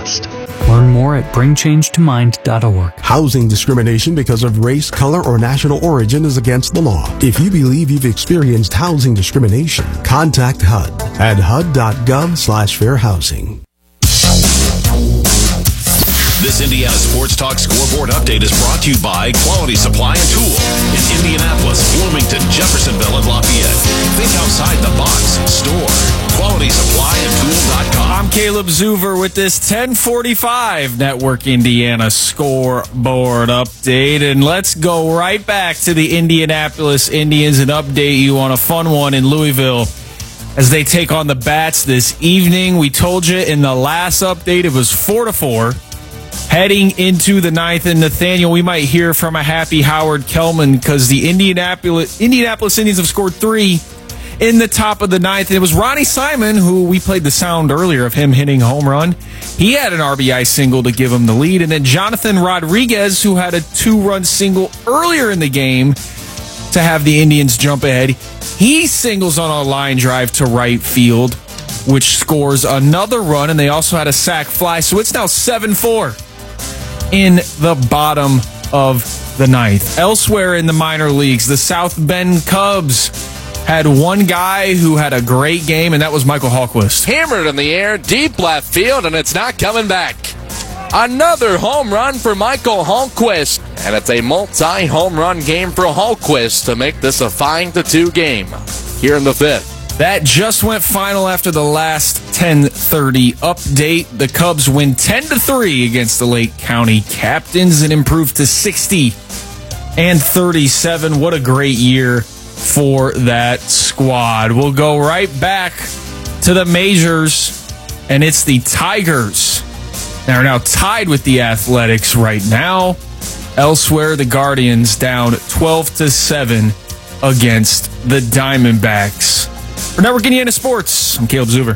trust. Learn more at bringchangetomind.org. Housing discrimination because of race, color, or national origin is against the law. If you believe you've experienced housing discrimination, contact HUD at hud.gov/fair housing. This Indiana Sports Talk Scoreboard Update is brought to you by Quality Supply and Tool in Indianapolis, Bloomington, Jeffersonville, and Lafayette. Think outside the box. Store QualitySupplyandTool.com. I'm Caleb Zuver with this 1045 Network Indiana Scoreboard Update. And let's go right back to the Indianapolis Indians and update you on a fun one in Louisville as they take on the Bats this evening. We told you in the last update it was 4-4. Heading into the ninth, and Nathaniel, we might hear from a happy Howard Kellman because the Indianapolis Indians have scored 3 in the top of the ninth. And it was Ronnie Simon, who we played the sound earlier of him hitting a home run. He had an RBI single to give him the lead. And then Jonathan Rodriguez, who had a 2-run single earlier in the game to have the Indians jump ahead. He singles on a line drive to right field, which scores another run. And they also had a sac fly. So it's now 7-4. In the bottom of the ninth. Elsewhere in the minor leagues, the South Bend Cubs had one guy who had a great game, and that was Michael Hallquist. Hammered in the air, deep left field, and it's not coming back. Another home run for Michael Hallquist, and it's a multi-home run game for Hallquist to make this a 5-2 game here in the fifth. That just went final after the last 10:30 update. The Cubs win 10-3 against the Lake County Captains and improve to 60-37. What a great year for that squad. We'll go right back to the majors, and it's the Tigers. They're now tied with the Athletics right now. Elsewhere, the Guardians down 12-7 against the Diamondbacks. For Network Indiana Sports, I'm Caleb Zuver.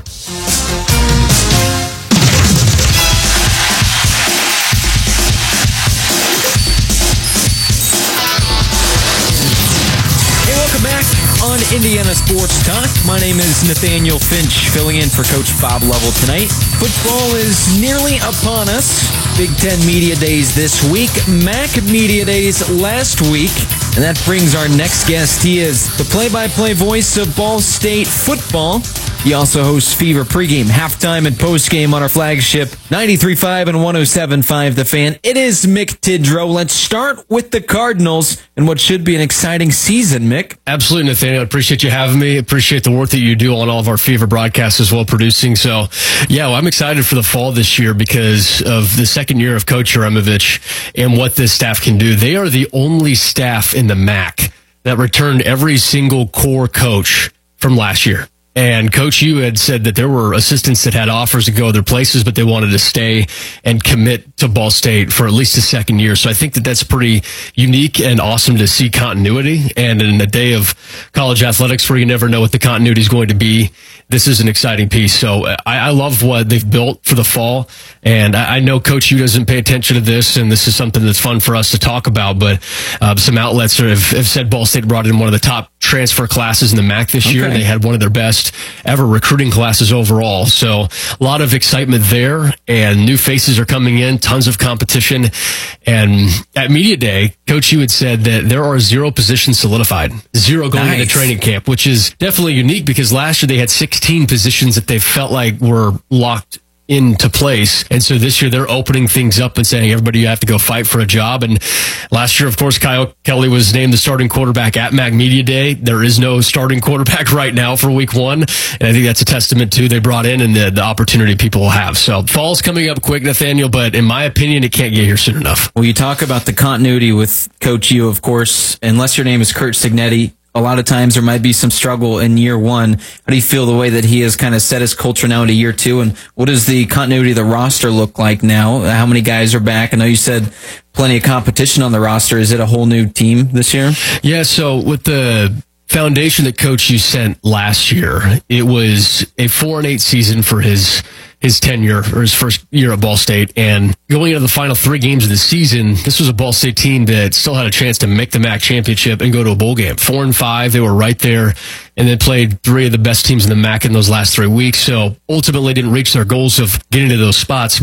Hey, welcome back on Indiana Sports Talk. My name is Nathaniel Finch, filling in for Coach Bob Lovell tonight. Football is nearly upon us. Big Ten Media Days this week, MAC Media Days last week. And that brings our next guest. He is the play-by-play voice of Ball State football. He also hosts Fever pregame, halftime, and postgame on our flagship 93.5 and 107.5 The Fan. It is Mick Tidrow. Let's start with the Cardinals and what should be an exciting season, Mick. Absolutely, Nathaniel. I appreciate you having me. Appreciate the work that you do on all of our Fever broadcasts as well, producing. So, yeah, well, I'm excited for the fall this year because of the second year of Coach Yaramovich and what this staff can do. They are the only staff in the MAC that returned every single core coach from last year. And Coach Yu had said that there were assistants that had offers to go other places, but they wanted to stay and commit to Ball State for at least a second year. So I think that that's pretty unique and awesome to see continuity. And in a day of college athletics where you never know what the continuity is going to be, this is an exciting piece. So I love what they've built for the fall. And I know Coach Yu doesn't pay attention to this, and this is something that's fun for us to talk about. But some outlets have said Ball State brought in one of the top transfer classes in the MAC this year. They had one of their best ever recruiting classes overall. So a lot of excitement there, and new faces are coming in, tons of competition. And at Media Day, Coach Yu had said that there are 0 positions solidified, 0 going into training camp, which is definitely unique because last year they had 16 positions that they felt like were locked into place. And so this year they're opening things up and saying, everybody, you have to go fight for a job. And last year, of course, Kyle Kelly was named the starting quarterback at MAC Media Day. There is no starting quarterback right now for week 1. And I think that's a testament to they brought in and the opportunity people will have. So fall's coming up quick, Nathaniel, but in my opinion, it can't get here soon enough. Well, you talk about the continuity with Coach Yu, of course, unless your name is Kurt Signetti. A lot of times there might be some struggle in year 1. How do you feel the way that he has kind of set his culture now into year 2? And what does the continuity of the roster look like now? How many guys are back? I know you said plenty of competition on the roster. Is it a whole new team this year? Yeah, so with the foundation that Coach Yu sent last year, it was a 4-8 season for his tenure or his first year at Ball State. And going into the final 3 games of the season, this was a Ball State team that still had a chance to make the MAC championship and go to a bowl game. 4-5, they were right there, and then played 3 of the best teams in the MAC in those last 3 weeks. So ultimately didn't reach their goals of getting to those spots, but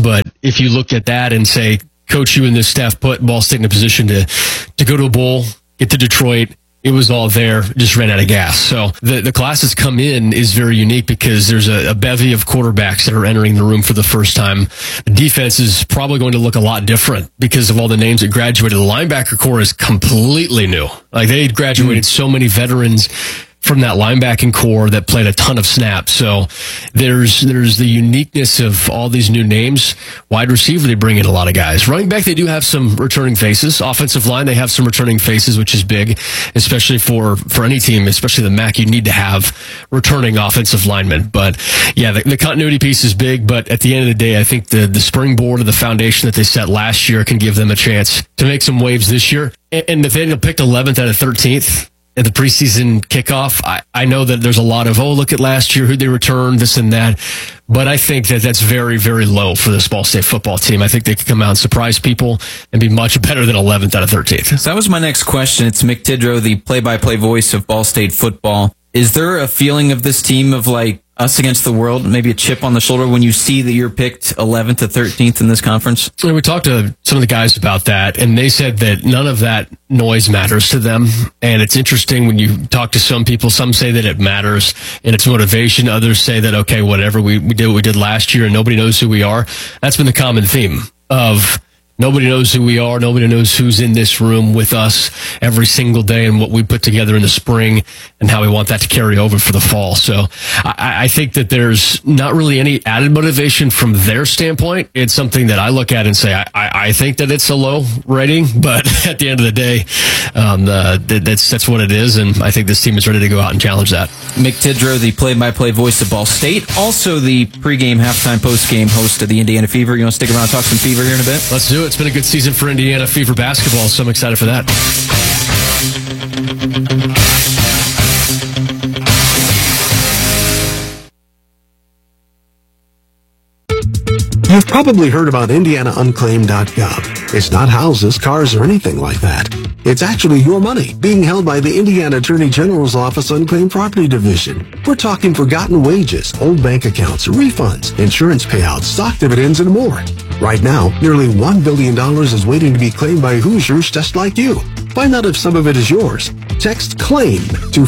if you look at that and say, Coach, you and this staff put Ball State in a position to go to a bowl, get to Detroit. It was all there, just ran out of gas. So the class that's come in is very unique because there's a bevy of quarterbacks that are entering the room for the first time. The defense is probably going to look a lot different because of all the names that graduated. The linebacker core is completely new. Like they graduated so many veterans from that linebacking core that played a ton of snaps. So there's the uniqueness of all these new names. Wide receiver, they bring in a lot of guys. Running back, they do have some returning faces. Offensive line, they have some returning faces, which is big, especially for any team, especially the MAC. You need to have returning offensive linemen. But yeah, the continuity piece is big. But at the end of the day, I think the springboard of the foundation that they set last year can give them a chance to make some waves this year. And Nathaniel picked 11th out of 13th. At the preseason kickoff, I know that there's a lot of, look at last year, who they returned, this and that. But I think that that's very, very low for this Ball State football team. I think they could come out and surprise people and be much better than 11th out of 13th. So that was my next question. It's Mick Tidrow, the play-by-play voice of Ball State football. Is there a feeling of this team of like us against the world, maybe a chip on the shoulder when you see that you're picked 11th to 13th in this conference? We talked to some of the guys about that, and they said that none of that noise matters to them. And it's interesting when you talk to some people, some say that it matters and it's motivation. Others say that, okay, whatever, we did what we did last year and nobody knows who we are. That's been the common theme of nobody knows who we are. Nobody knows who's in this room with us every single day and what we put together in the spring and how we want that to carry over for the fall. So I think that there's not really any added motivation from their standpoint. It's something that I look at and say, I think that it's a low rating, but at the end of the day, that's what it is. And I think this team is ready to go out and challenge that. Mick Tidrow, the play-by-play voice of Ball State, also the pregame, halftime, postgame host of the Indiana Fever. You want to stick around and talk some Fever here in a bit? Let's do it. It's been a good season for Indiana Fever basketball, so I'm excited for that. You've probably heard about IndianaUnclaimed.gov. It's not houses, cars, or anything like that. It's actually your money being held by the Indiana Attorney General's Office Unclaimed Property Division. We're talking forgotten wages, old bank accounts, refunds, insurance payouts, stock dividends, and more. Right now, nearly $1 billion is waiting to be claimed by Hoosiers just like you. Find out if some of it is yours. Text CLAIM to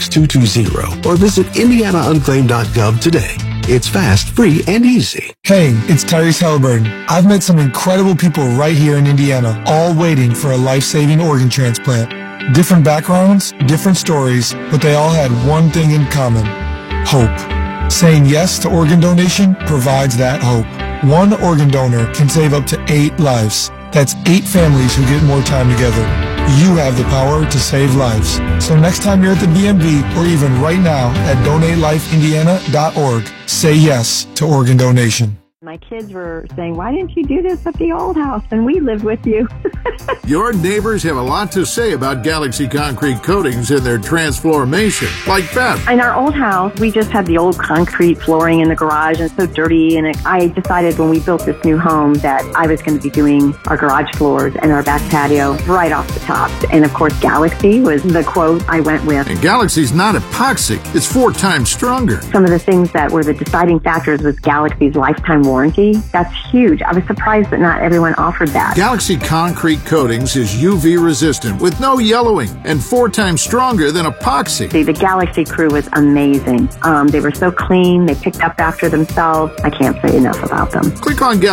46220 or visit IndianaUnclaimed.gov today. It's fast, free, and easy. Hey, it's Tyrese Halliburton. I've met some incredible people right here in Indiana, all waiting for a life-saving organ transplant. Different backgrounds, different stories, but they all had one thing in common: hope. Saying yes to organ donation provides that hope. One organ donor can save up to 8 lives. That's 8 families who get more time together. You have the power to save lives. So next time you're at the DMV or even right now at DonateLifeIndiana.org, say yes to organ donation. My kids were saying, why didn't you do this at the old house? And we lived with you. Your neighbors have a lot to say about Galaxy Concrete Coatings and their transformation, like Beth. In our old house, we just had the old concrete flooring in the garage and so dirty. And I decided when we built this new home that I was going to be doing our garage floors and our back patio right off the top. And of course, Galaxy was the quote I went with. And Galaxy's not epoxy. It's 4 times stronger. Some of the things that were the deciding factors was Galaxy's lifetime warranty. That's huge. I was surprised that not everyone offered that. Galaxy Concrete Coatings is UV resistant with no yellowing and 4 times stronger than epoxy. The Galaxy crew was amazing. They were so clean. They picked up after themselves. I can't say enough about them. Click on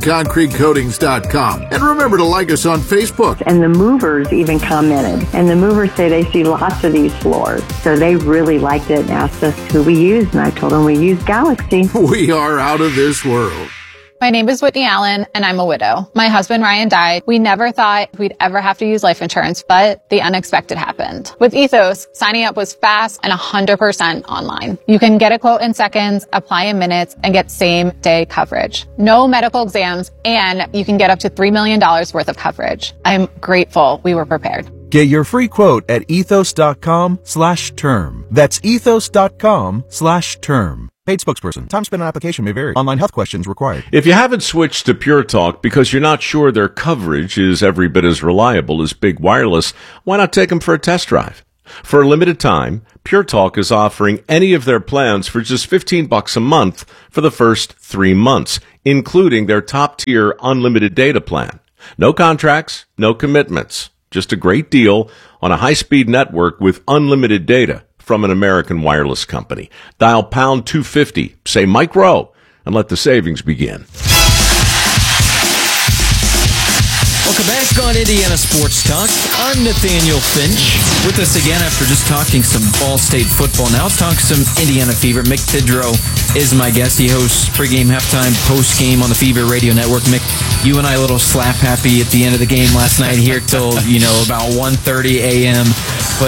GalaxyConcreteCoatings.com and remember to like us on Facebook. And the movers even commented. And the movers say they see lots of these floors. So they really liked it and asked us who we used. And I told them we use Galaxy. We are out of this world. My name is Whitney Allen, and I'm a widow. My husband, Ryan, died. We never thought we'd ever have to use life insurance, but the unexpected happened. With Ethos, signing up was fast and 100% online. You can get a quote in seconds, apply in minutes, and get same-day coverage. No medical exams, and you can get up to $3 million worth of coverage. I'm grateful we were prepared. Get your free quote at ethos.com/term. That's ethos.com/term. Paid spokesperson. Time spent on application may vary. Online health questions required. If you haven't switched to Pure Talk because you're not sure their coverage is every bit as reliable as Big Wireless, why not take them for a test drive? For a limited time, Pure Talk is offering any of their plans for just $15 a month for the first 3 months, including their top-tier unlimited data plan. No contracts, no commitments. Just a great deal on a high-speed network with unlimited data from an American wireless company. Dial pound 250, say Mike Rowe, and let the savings begin. Welcome back on Indiana Sports Talk. I'm Nathaniel Finch. With us again after just talking some Ball State football. Now let's talk some Indiana Fever. Mick Tidrow is my guest. He hosts pregame, halftime, postgame on the Fever Radio Network. Mick, you and I a little slap happy at the end of the game last night here till, about 1:30 a.m. But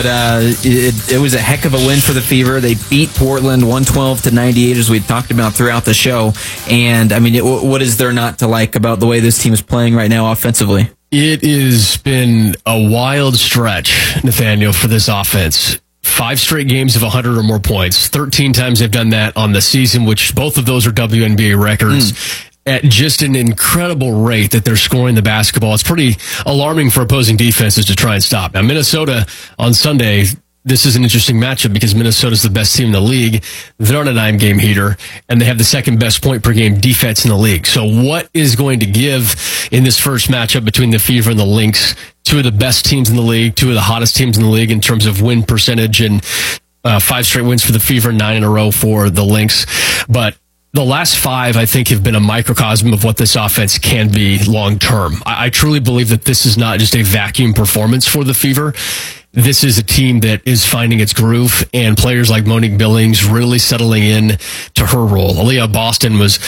it was a heck of a win for the Fever. They beat Portland 112-98, as we talked about throughout the show. And, what is there not to like about the way this team is playing right now offensively? It has been a wild stretch, Nathaniel, for this offense. 5 straight games of 100 or more points. 13 times they've done that on the season, which both of those are WNBA records. At just an incredible rate that they're scoring the basketball. It's pretty alarming for opposing defenses to try and stop. Now, Minnesota on Sunday, this is an interesting matchup because Minnesota's the best team in the league. They're on a 9-game heater, and they have the second best point per game defense in the league. So what is going to give in this first matchup between the Fever and the Lynx? 2 of the best teams in the league, 2 of the hottest teams in the league in terms of win percentage, and 5 straight wins for the Fever, 9 in a row for the Lynx. But the last 5, I think, have been a microcosm of what this offense can be long term. I truly believe that this is not just a vacuum performance for the Fever. This is a team that is finding its groove, and players like Monique Billings really settling in to her role. Aaliyah Boston was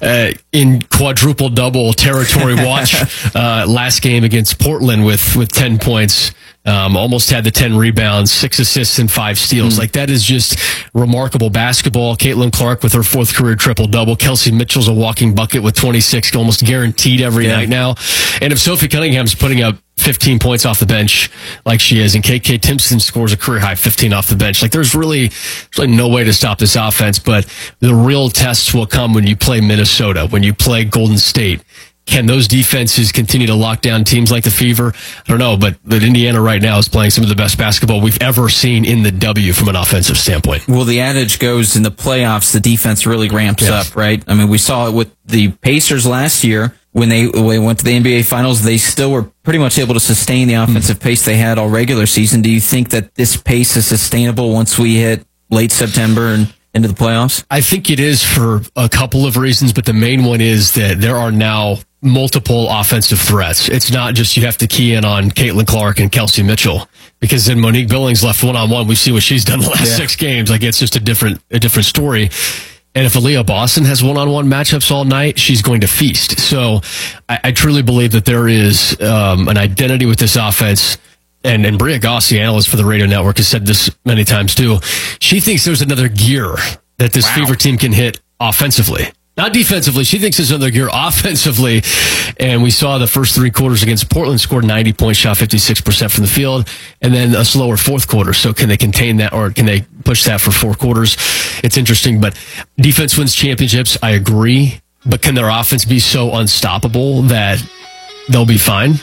in quadruple-double territory watch last game against Portland with 10 points. Almost had the 10 rebounds, 6 assists, and 5 steals. Like, that is just remarkable basketball. Caitlin Clark with her 4th career triple-double. Kelsey Mitchell's a walking bucket with 26, almost guaranteed every night now. And if Sophie Cunningham's putting up 15 points off the bench like she is, and KK Timpson scores a career-high 15 off the bench, like, there's really no way to stop this offense. But the real tests will come when you play Minnesota, when you play Golden State. Can those defenses continue to lock down teams like the Fever? I don't know, but Indiana right now is playing some of the best basketball we've ever seen in the W from an offensive standpoint. Well, the adage goes in the playoffs, the defense really ramps up, right? We saw it with the Pacers last year. When they went to the NBA Finals, they still were pretty much able to sustain the offensive pace they had all regular season. Do you think that this pace is sustainable once we hit late September and into the playoffs? I think it is for a couple of reasons, but the main one is that there are now multiple offensive threats. It's not just you have to key in on Caitlin Clark and Kelsey Mitchell, because then Monique Billings left one-on-one. We see what she's done the last 6 games. Like, it's just a different story. And if Aaliyah Boston has one-on-one matchups all night, she's going to feast. So I truly believe that there is an identity with this offense. And Bria Goss, the analyst for the radio network, has said this many times too. She thinks there's another gear that this Fever team can hit offensively. Not defensively. She thinks there's another gear offensively. And we saw the first 3 quarters against Portland, scored 90 points, shot 56% from the field, and then a slower 4th quarter. So can they contain that, or can they push that for 4 quarters? It's interesting, but defense wins championships. I agree. But can their offense be so unstoppable that they'll be fine?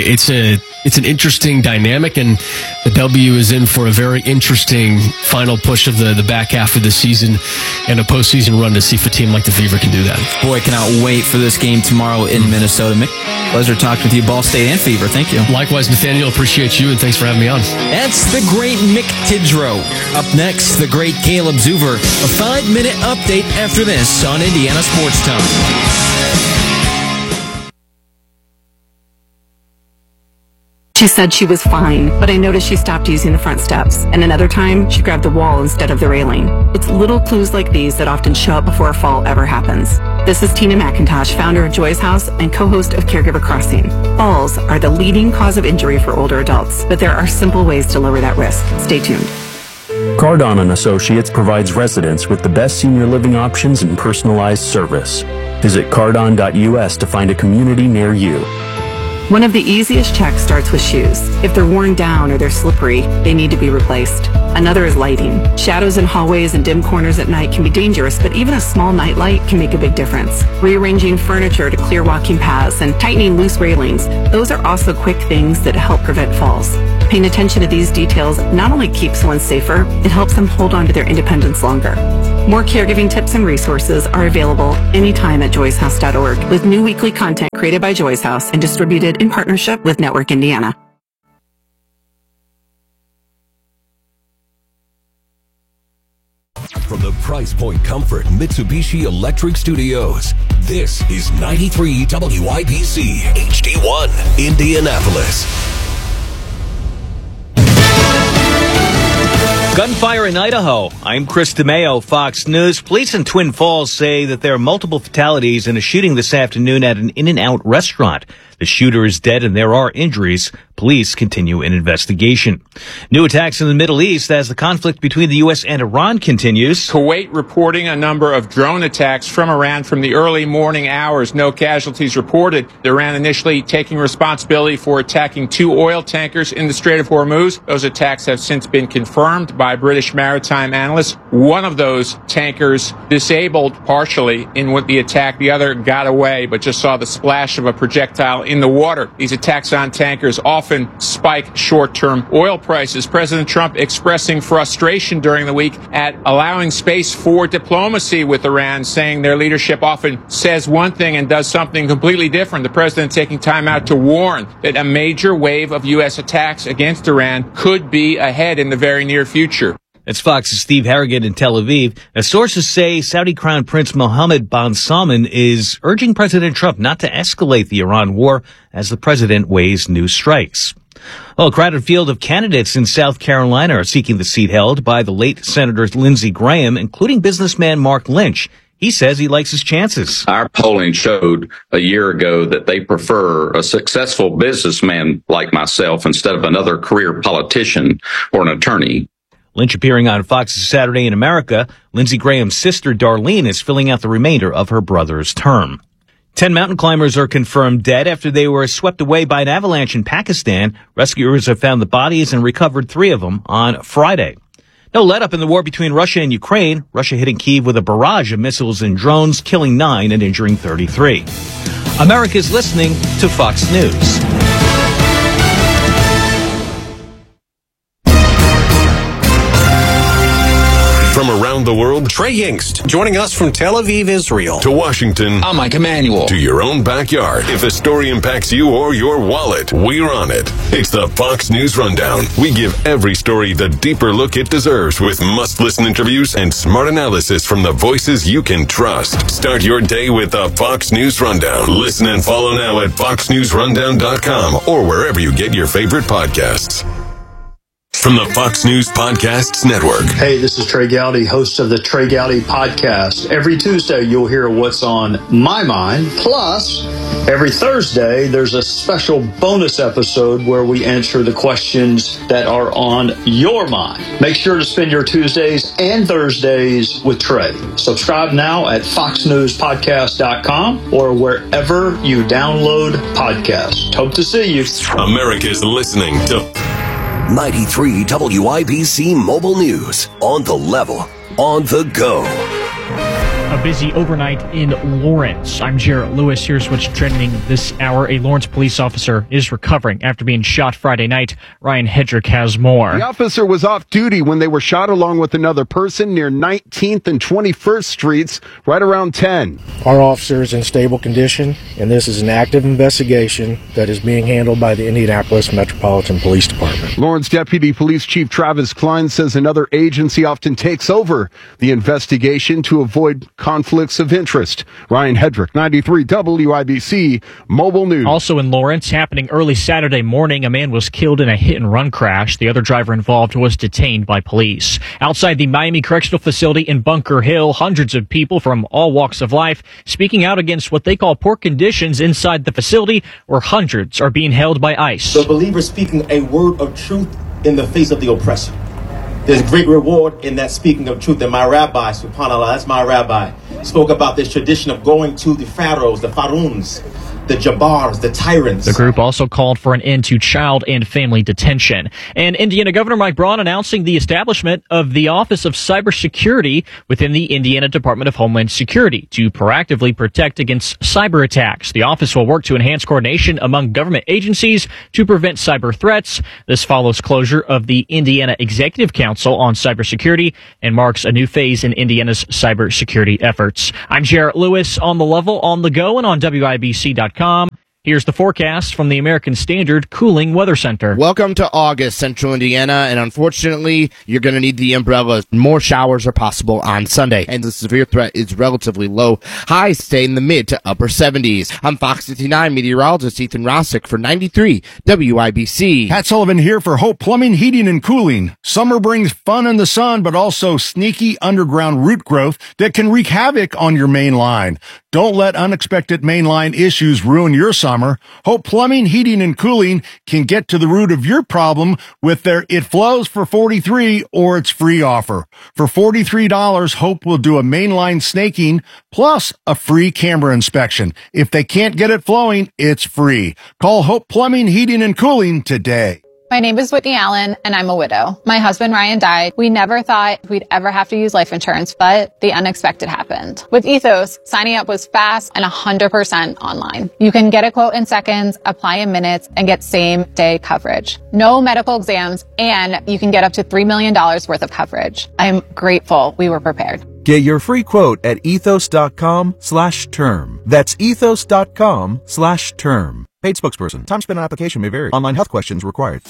It's an interesting dynamic, and the W is in for a very interesting final push of the back half of the season and a postseason run to see if a team like the Fever can do that. Boy, cannot wait for this game tomorrow in Minnesota. Mick, pleasure talking with you, Ball State and Fever. Thank you. Likewise, Nathaniel, appreciate you, and thanks for having me on. That's the great Mick Tidrow. Up next, the great Caleb Zuver. A 5-minute update after this on Indiana Sports Talk. She said she was fine, but I noticed she stopped using the front steps. And another time, she grabbed the wall instead of the railing. It's little clues like these that often show up before a fall ever happens. This is Tina McIntosh, founder of Joy's House and co-host of Caregiver Crossing. Falls are the leading cause of injury for older adults, but there are simple ways to lower that risk. Stay tuned. Cardon & Associates provides residents with the best senior living options and personalized service. Visit cardon.us to find a community near you. One of the easiest checks starts with shoes. If they're worn down or they're slippery, they need to be replaced. Another is lighting. Shadows in hallways and dim corners at night can be dangerous, but even a small nightlight can make a big difference. Rearranging furniture to clear walking paths and tightening loose railings, those are also quick things that help prevent falls. Paying attention to these details not only keeps someone safer, it helps them hold on to their independence longer. More caregiving tips and resources are available anytime at joyshouse.org, with new weekly content created by Joy's House and distributed in partnership with Network Indiana. From the Price Point Comfort Mitsubishi Electric Studios, this is 93 WIBC HD1 Indianapolis. Gunfire in Idaho. I'm Chris DeMeo, Fox News. Police in Twin Falls say that there are multiple fatalities in a shooting this afternoon at an In-N-Out restaurant. The shooter is dead and there are injuries. Police continue an investigation. New attacks in the Middle East as the conflict between the U.S. and Iran continues. Kuwait reporting a number of drone attacks from Iran from the early morning hours. No casualties reported. Iran initially taking responsibility for attacking 2 oil tankers in the Strait of Hormuz. Those attacks have since been confirmed by British maritime analysts. One of those tankers disabled partially in the attack. The other got away, but just saw the splash of a projectile in the water. These attacks on tankers often spike short-term oil prices. President Trump expressing frustration during the week at allowing space for diplomacy with Iran, saying their leadership often says one thing and does something completely different. The president taking time out to warn that a major wave of U.S. attacks against Iran could be ahead in the very near future. That's Fox's Steve Harrigan in Tel Aviv. Now, sources say Saudi Crown Prince Mohammed bin Salman is urging President Trump not to escalate the Iran war as the president weighs new strikes. Well, a crowded field of candidates in South Carolina are seeking the seat held by the late Senator Lindsey Graham, including businessman Mark Lynch. He says he likes his chances. Our polling showed a year ago that they prefer a successful businessman like myself instead of another career politician or an attorney. Lynch appearing on Fox's Saturday in America. Lindsey Graham's sister, Darlene, is filling out the remainder of her brother's term. 10 mountain climbers are confirmed dead after they were swept away by an avalanche in Pakistan. Rescuers have found the bodies and recovered 3 of them on Friday. No let-up in the war between Russia and Ukraine. Russia hitting Kyiv with a barrage of missiles and drones, killing 9 and injuring 33. America's listening to Fox News. From around the world, Trey Yingst, joining us from Tel Aviv, Israel, to Washington. I'm Mike Emanuel. To your own backyard. If a story impacts you or your wallet, we're on it. It's the Fox News Rundown. We give every story the deeper look it deserves with must-listen interviews and smart analysis from the voices you can trust. Start your day with the Fox News Rundown. Listen and follow now at foxnewsrundown.com or wherever you get your favorite podcasts. From the Fox News Podcasts Network. Hey, this is Trey Gowdy, host of the Trey Gowdy Podcast. Every Tuesday, you'll hear what's on my mind. Plus, every Thursday, there's a special bonus episode where we answer the questions that are on your mind. Make sure to spend your Tuesdays and Thursdays with Trey. Subscribe now at foxnewspodcast.com or wherever you download podcasts. Hope to see you. America's listening to 93 WIBC Mobile News. On the level, on the go. A busy overnight in Lawrence. I'm Jarrett Lewis. Here's what's trending this hour. A Lawrence police officer is recovering after being shot Friday night. Ryan Hedrick has more. The officer was off duty when they were shot along with another person near 19th and 21st Streets right around 10. Our officer is in stable condition, and this is an active investigation that is being handled by the Indianapolis Metropolitan Police Department. Lawrence Deputy Police Chief Travis Klein says another agency often takes over the investigation to avoid conflicts of interest. Ryan Hedrick, 93 WIBC Mobile News. Also in Lawrence, happening early Saturday morning, a man was killed in a hit-and-run crash. The other driver involved was detained by police. Outside the Miami Correctional Facility in Bunker Hill, hundreds of people from all walks of life speaking out against what they call poor conditions inside the facility, where hundreds are being held by ICE. The believer speaking a word of truth in the face of the oppressor. There's great reward in that speaking of truth. And my rabbi, subhanAllah, that's my rabbi, spoke about this tradition of going to the pharaohs, the Faruns, the Jabbars, the tyrants. The group also called for an end to child and family detention. And Indiana Governor Mike Braun announcing the establishment of the Office of Cybersecurity within the Indiana Department of Homeland Security to proactively protect against cyber attacks. The office will work to enhance coordination among government agencies to prevent cyber threats. This follows closure of the Indiana Executive Council on Cybersecurity and marks a new phase in Indiana's cybersecurity efforts. I'm Jarrett Lewis on The Level, on the go, and on WIBC.com. Here's the forecast from the American Standard Cooling Weather Center. Welcome to August, Central Indiana, and unfortunately, you're going to need the umbrella. More showers are possible on Sunday, and the severe threat is relatively low. Highs stay in the mid to upper 70s. I'm Fox 59 meteorologist Ethan Rossick for 93 WIBC. Pat Sullivan here for Hope Plumbing, Heating, and Cooling. Summer brings fun in the sun, but also sneaky underground root growth that can wreak havoc on your main line. Don't let unexpected mainline issues ruin your summer. Hope Plumbing, Heating, and Cooling can get to the root of your problem with their It Flows for $43 or It's Free offer. For $43, Hope will do a mainline snaking plus a free camera inspection. If they can't get it flowing, it's free. Call Hope Plumbing, Heating, and Cooling today. My name is Whitney Allen, and I'm a widow. My husband, Ryan, died. We never thought we'd ever have to use life insurance, but the unexpected happened. With Ethos, signing up was fast and 100% online. You can get a quote in seconds, apply in minutes, and get same-day coverage. No medical exams, and you can get up to $3 million worth of coverage. I'm grateful we were prepared. Get your free quote at ethos.com/term. That's ethos.com/term. Paid spokesperson. Time spent on application may vary. Online health questions required.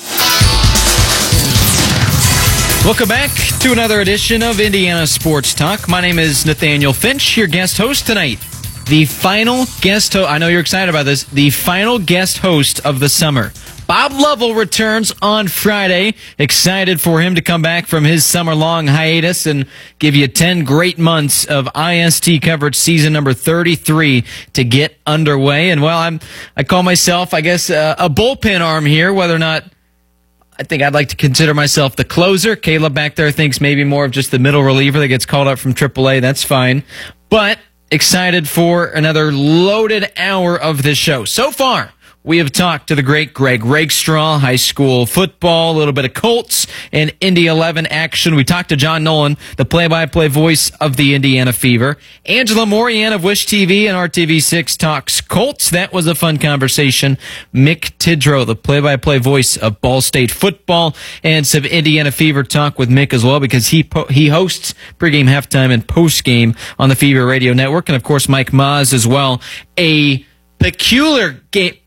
Welcome back to another edition of Indiana Sports Talk. My name is Nathaniel Finch, your guest host tonight. The final guest host, I know you're excited about this, the final guest host of the summer. Bob Lovell returns on Friday. Excited for him to come back from his summer-long hiatus and give you 10 great months of IST coverage, season number 33 to get underway. And, well, I call myself, I guess, a bullpen arm here, whether or not I think I'd like to consider myself the closer. Caleb back there thinks maybe more of just the middle reliever that gets called up from AAA. That's fine. But excited for another loaded hour of this show. So far, we have talked to the great Greg Rakestraw, high school football, a little bit of Colts, and Indy 11 action. We talked to John Nolan, the play-by-play voice of the Indiana Fever. Angela Morian of Wish TV and RTV6 talks Colts. That was a fun conversation. Mick Tidrow, the play-by-play voice of Ball State football, and some Indiana Fever talk with Mick as well because he hosts pregame, halftime, and postgame on the Fever Radio Network. And, of course, Mike Maz as well. A peculiar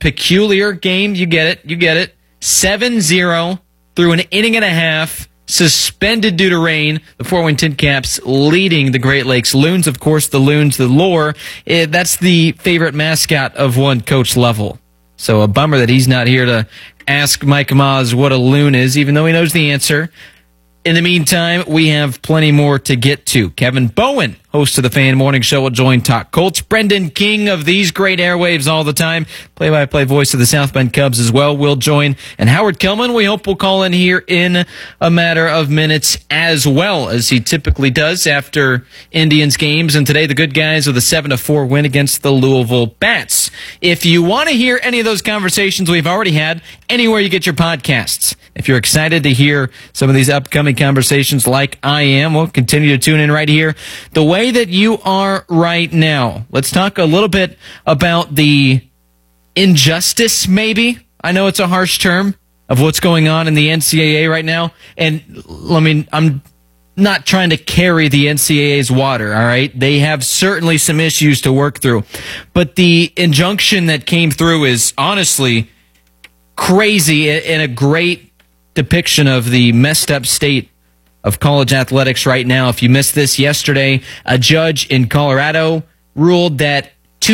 game, you get it. 7-0 through an inning and a half, suspended due to rain. The Fort Wayne Tin Caps leading the Great Lakes Loons. Of course, the Loons, the lore, that's the favorite mascot of one Coach Lovell. So a bummer that he's not here to ask Mike Maz what a loon is, even though he knows the answer. In the meantime, we have plenty more to get to. Kevin Bowen, host of the Fan Morning Show, will join Talk Colts. Brendan King of these great airwaves all the time, play-by-play voice of the South Bend Cubs as well, will join. And Howard Kellman, we hope will call in here in a matter of minutes as well, as he typically does after Indians games. And today, the good guys with a 7-4 win against the Louisville Bats. If you want to hear any of those conversations we've already had, anywhere you get your podcasts. If you're excited to hear some of these upcoming conversations like I am, we'll continue to tune in right here the way that you are right now. Let's talk a little bit about the injustice, maybe. I know it's a harsh term of what's going on in the NCAA right now. And I'm not trying to carry the NCAA's water, all right? They have certainly some issues to work through. But the injunction that came through is honestly crazy and a great depiction of the messed up state of college athletics right now. If you missed this yesterday, a judge in Colorado ruled that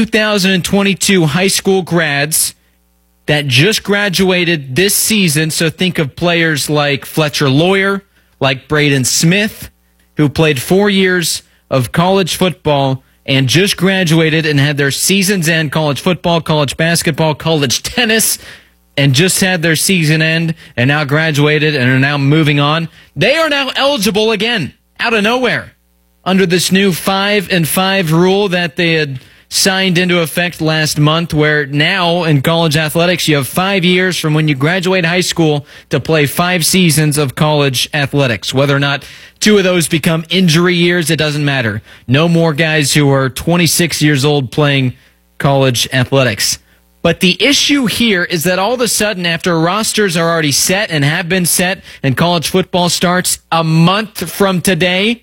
2022 high school grads that just graduated this season, so think of players like Fletcher Lawyer, like Braden Smith, who played 4 years of college football and just graduated and had their seasons end, college football, college basketball, college tennis, and just had their season end and now graduated and are now moving on, they are now eligible again out of nowhere under this new 5-and-5 rule that they had signed into effect last month, where now in college athletics you have 5 years from when you graduate high school to play 5 seasons of college athletics. Whether or not 2 of those become injury years, it doesn't matter. No more guys who are 26 years old playing college athletics. But the issue here is that all of a sudden, after rosters are already set and have been set and college football starts a month from today,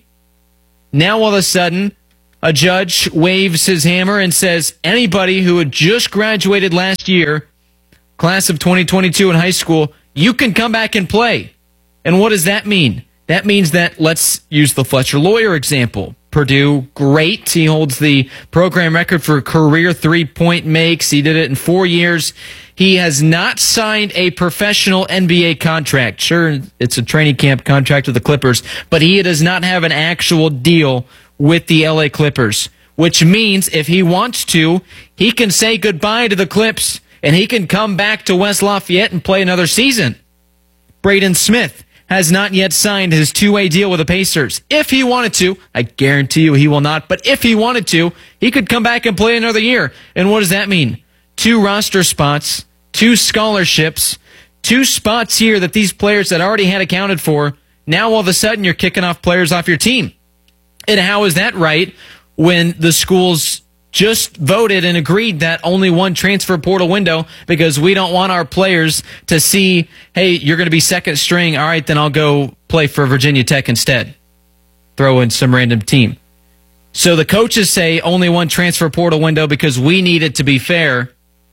now all of a sudden a judge waves his hammer and says anybody who had just graduated last year, class of 2022 in high school, you can come back and play. And what does that mean? That means that, let's use the Fletcher Lawyer example. Purdue, great. He holds the program record for career 3-point makes. He did it in 4 years. He has not signed a professional NBA contract. Sure, it's a training camp contract with the Clippers, but he does not have an actual deal with the LA Clippers, which means if he wants to, he can say goodbye to the Clips and he can come back to West Lafayette and play another season. Braden Smith has not yet signed his 2-way deal with the Pacers. If he wanted to, I guarantee you he will not, but if he wanted to, he could come back and play another year. And what does that mean? 2 roster spots, 2 scholarships, 2 spots here that these players had already had accounted for. Now all of a sudden you're kicking off players off your team. And how is that right when the schools just voted and agreed that only one transfer portal window, because we don't want our players to see, hey, you're going to be second string. All right, then I'll go play for Virginia Tech instead. Throw in some random team. So the coaches say only one transfer portal window because we need it to be fair.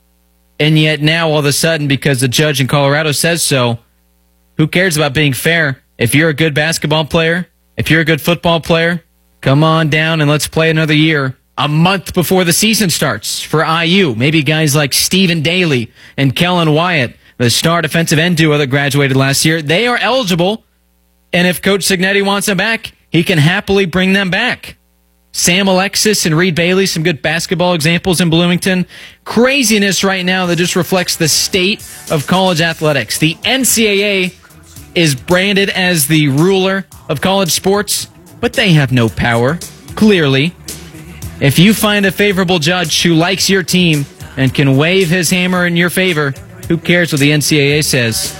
And yet now all of a sudden, because the judge in Colorado says so, who cares about being fair? If you're a good basketball player, if you're a good football player, come on down and let's play another year. A month before the season starts for IU. Maybe guys like Stephen Daly and Kellen Wyatt, the star defensive end duo that graduated last year, they are eligible. And if Coach Cignetti wants them back, he can happily bring them back. Sam Alexis and Reed Bailey, some good basketball examples in Bloomington. Craziness right now that just reflects the state of college athletics. The NCAA is branded as the ruler of college sports, but they have no power, clearly. If you find a favorable judge who likes your team and can wave his hammer in your favor, who cares what the NCAA says?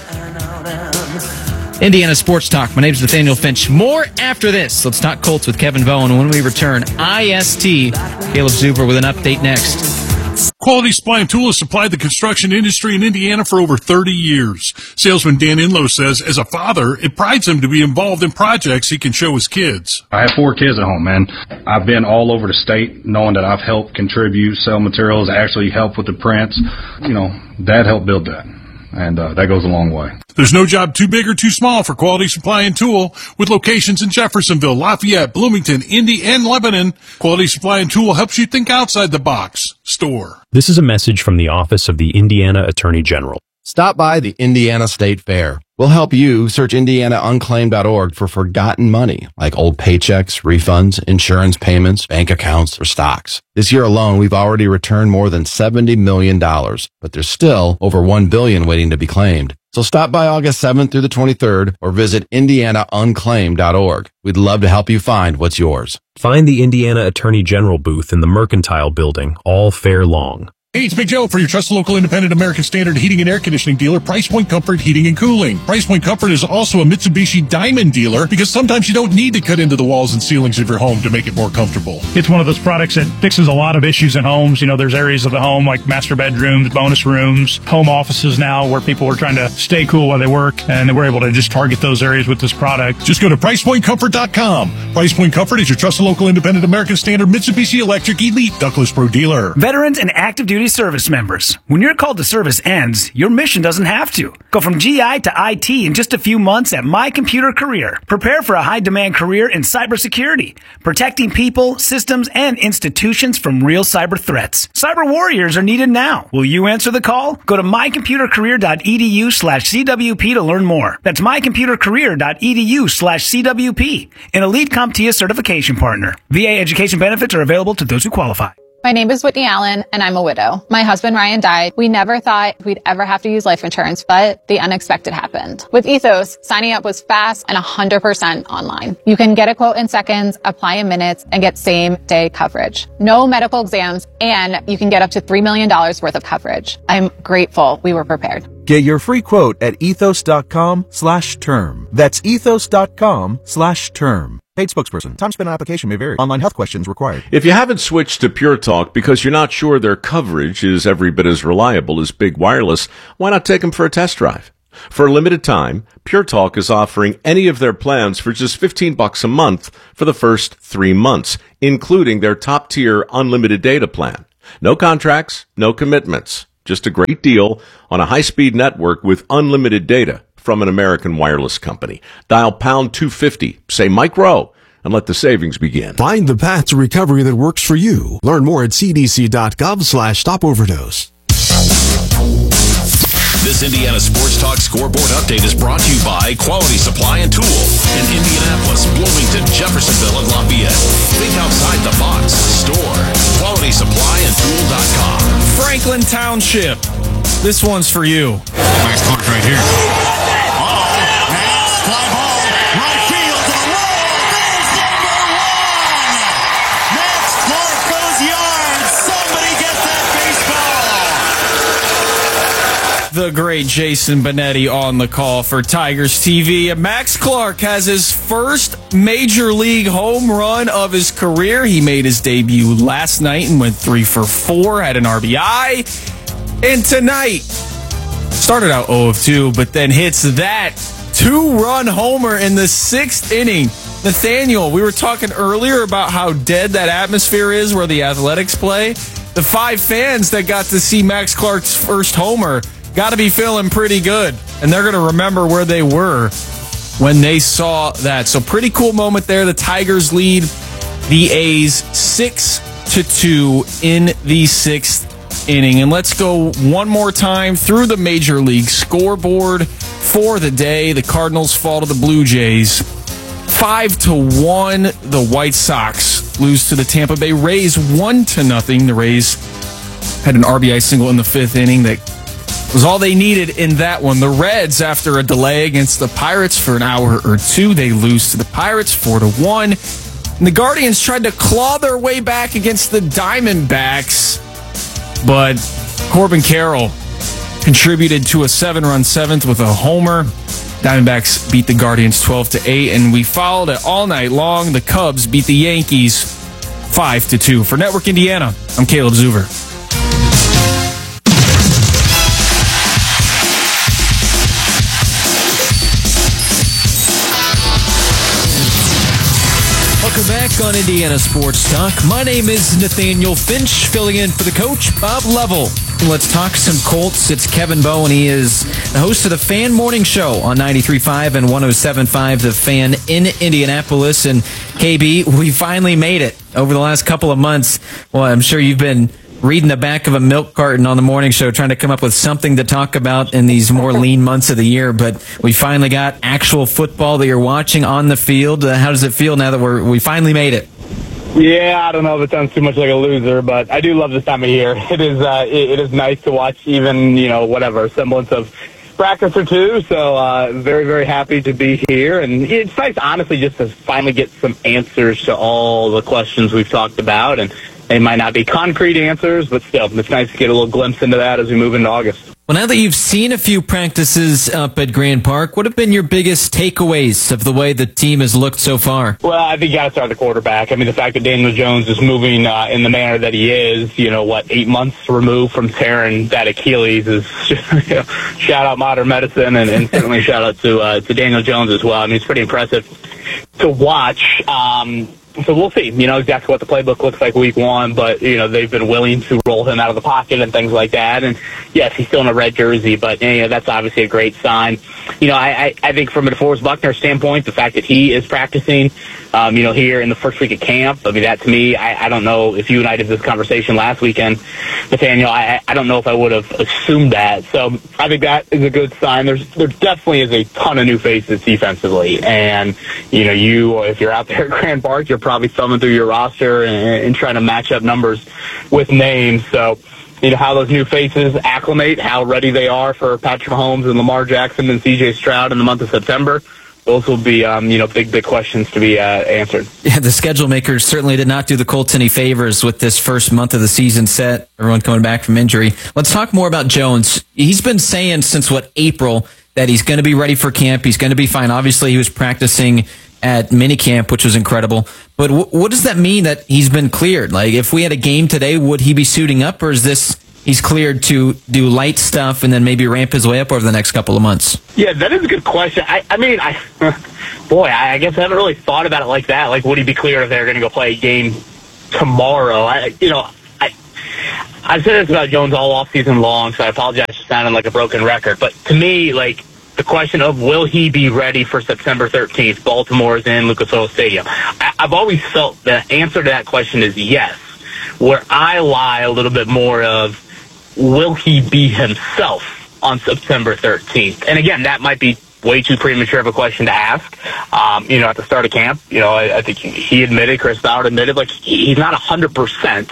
Indiana Sports Talk. My name is Nathaniel Finch. More after this. Let's talk Colts with Kevin Bowen. When we return, IST, Caleb Zuber with an update next. Quality Supply and Tool has supplied the construction industry in Indiana for over 30 years. Salesman Dan Inlow says, as a father, it prides him to be involved in projects he can show his kids. I have 4 kids at home, man. I've been all over the state knowing that I've helped contribute, sell materials, actually help with the prints. You know, Dad helped build that. And that goes a long way. There's no job too big or too small for Quality Supply and Tool. With locations in Jeffersonville, Lafayette, Bloomington, Indy, and Lebanon, Quality Supply and Tool helps you think outside the box. Store. This is a message from the Office of the Indiana Attorney General. Stop by the Indiana State Fair. We'll help you search IndianaUnclaimed.org for forgotten money, like old paychecks, refunds, insurance payments, bank accounts, or stocks. This year alone, we've already returned more than $70 million, but there's still over $1 billion waiting to be claimed. So stop by August 7th through the 23rd or visit IndianaUnclaimed.org. We'd love to help you find what's yours. Find the Indiana Attorney General booth in the Mercantile Building all fair long. Hey, it's Big Joe for your trusted local independent American Standard heating and air conditioning dealer, Price Point Comfort Heating and Cooling. Price Point Comfort is also a Mitsubishi Diamond dealer because sometimes you don't need to cut into the walls and ceilings of your home to make it more comfortable. It's one of those products that fixes a lot of issues in homes. You know, there's areas of the home like master bedrooms, bonus rooms, home offices now where people are trying to stay cool while they work, and we're able to just target those areas with this product. Just go to PricePointComfort.com. Price Point Comfort is your trusted local independent American Standard Mitsubishi Electric Elite Ductless Pro dealer. Veterans and active duty service members. When your call to service ends, your mission doesn't have to. Go from GI to IT in just a few months at My Computer Career. Prepare for a high-demand career in cybersecurity, protecting people, systems, and institutions from real cyber threats. Cyber warriors are needed now. Will you answer the call? Go to mycomputercareer.edu/CWP to learn more. That's mycomputercareer.edu/CWP, an elite CompTIA certification partner. VA education benefits are available to those who qualify. My name is Whitney Allen, and I'm a widow. My husband, Ryan, died. We never thought we'd ever have to use life insurance, but the unexpected happened. With Ethos, signing up was fast and 100% online. You can get a quote in seconds, apply in minutes, and get same-day coverage. No medical exams, and you can get up to $3 million worth of coverage. I'm grateful we were prepared. Get your free quote at ethos.com/term. That's ethos.com/term. Paid spokesperson. Time spent on application may vary. Online health questions required. If you haven't switched to Pure Talk because you're not sure their coverage is every bit as reliable as Big Wireless, why not take them for a test drive? For a limited time, Pure Talk is offering any of their plans for just $15 a month for the first 3 months, including their top-tier unlimited data plan. No contracts, no commitments. Just a great deal on a high-speed network with unlimited data from an American wireless company. Dial pound 250, say Mike Rowe, and let the savings begin. Find the path to recovery that works for you. Learn more at cdc.gov/stopoverdose. This Indiana Sports Talk Scoreboard Update is brought to you by Quality Supply and Tool in Indianapolis, Bloomington, Jeffersonville, and Lafayette. Think outside the box. Store QualitySupplyandTool.com. Franklin Township. This one's for you. Nice Clark right here. The great Jason Benetti on the call for Tigers TV. And Max Clark has his first major league home run of his career. He made his debut last night and went 3 for 4, had an RBI. And tonight, started out 0 of 2, but then hits that 2-run homer in the 6th inning. Nathaniel, we were talking earlier about how dead that atmosphere is where the Athletics play. The 5 fans that got to see Max Clark's first homer got to be feeling pretty good, and they're going to remember where they were when they saw that. So pretty cool moment there. The Tigers lead the A's 6-2 in the 6th inning. And let's go one more time through the Major League scoreboard for the day. The Cardinals fall to the Blue Jays 5-1. The White Sox lose to the Tampa Bay Rays 1-0. The Rays had an RBI single in the 5th inning that was all they needed in that one. The Reds, after a delay against the Pirates for an hour or two, they lose to the Pirates 4-1. And the Guardians tried to claw their way back against the Diamondbacks, but Corbin Carroll contributed to a 7-run 7th with a homer. Diamondbacks beat the Guardians 12-8, and we followed it all night long. The Cubs beat the Yankees 5-2. For Network Indiana, I'm Caleb Zuber. Welcome back on Indiana Sports Talk. My name is Nathaniel Finch, filling in for the coach, Bob Level. Let's talk some Colts. It's Kevin Bowen. He is the host of the Fan Morning Show on 93.5 and 107.5 The Fan in Indianapolis. And KB, we finally made it over the last couple of months. Well, I'm sure you've been reading the back of a milk carton on the morning show, trying to come up with something to talk about in these more lean months of the year. But we finally got actual football that you're watching on the field. How does it feel now that we finally made it? Yeah, I don't know if it sounds too much like a loser, but I do love this time of year. It is nice to watch even, whatever, semblance of practice or two. So very, very happy to be here. And it's nice, honestly, just to finally get some answers to all the questions we've talked about. And they might not be concrete answers, but still, it's nice to get a little glimpse into that as we move into August. Well, now that you've seen a few practices up at Grand Park, what have been your biggest takeaways of the way the team has looked so far? Well, I think you got to start the quarterback. I mean, the fact that Daniel Jones is moving in the manner that he is, 8 months removed from tearing that Achilles is, shout out modern medicine and certainly shout out to Daniel Jones as well. I mean, it's pretty impressive to watch. So we'll see, exactly what the playbook looks like week 1, but, they've been willing to roll him out of the pocket and things like that. And, yes, he's still in a red jersey, but, that's obviously a great sign. I think from a DeForest Buckner standpoint, the fact that he is practicing, here in the first week of camp, I mean, that to me, I don't know if you and I did this conversation last weekend, Nathaniel, I don't know if I would have assumed that. So I think that is a good sign. There definitely is a ton of new faces defensively. And, if you're out there at Grand Park, you're probably thumbing through your roster and trying to match up numbers with names. So, how those new faces acclimate, how ready they are for Patrick Mahomes and Lamar Jackson and C.J. Stroud in the month of September. Those will be, big questions to be answered. Yeah, the schedule makers certainly did not do the Colts any favors with this first month of the season set. Everyone coming back from injury. Let's talk more about Jones. He's been saying since, April, that he's going to be ready for camp. He's going to be fine. Obviously, he was practicing at minicamp, which was incredible. But what does that mean that he's been cleared? Like, if we had a game today, would he be suiting up, or is this he's cleared to do light stuff and then maybe ramp his way up over the next couple of months? Yeah, that is a good question. I guess I haven't really thought about it like that. Like, would he be cleared if they're going to go play a game tomorrow? I've said this about Jones all offseason long, so I apologize for sounding like a broken record. But to me, the question of will he be ready for September 13th? Baltimore is in Lucas Oil Stadium. I've always felt the answer to that question is yes. Where I lie a little bit more of, will he be himself on September 13th? And again, that might be way too premature of a question to ask. At the start of camp, I think he admitted, Chris Ballard admitted, he's not 100%.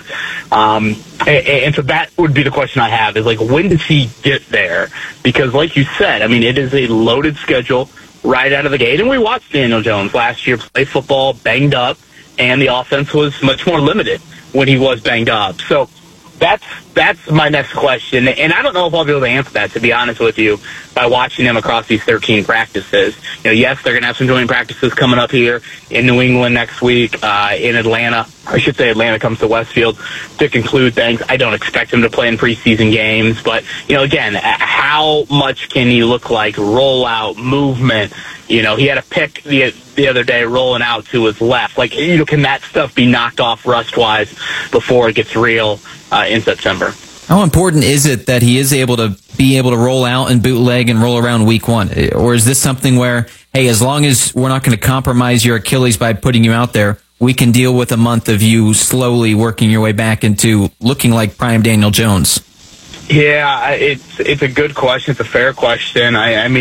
And so that would be the question I have is, when does he get there? Because like you said, it is a loaded schedule right out of the gate. And we watched Daniel Jones last year play football banged up, and the offense was much more limited when he was banged up. So that's my next question. And I don't know if I'll be able to answer that, to be honest with you, by watching them across these 13 practices. Yes, they're going to have some joint practices coming up here in New England next week, in Atlanta. I should say Atlanta comes to Westfield to conclude things. I don't expect him to play in preseason games. But, again, how much can he look like? Rollout, movement. He had a pick the other day rolling out to his left. Can that stuff be knocked off rust-wise before it gets real in September? How important is it that he is able to roll out and bootleg and roll around week one? Or is this something where, hey, as long as we're not going to compromise your Achilles by putting you out there, we can deal with a month of you slowly working your way back into looking like prime Daniel Jones? Yeah, it's a good question. It's a fair question.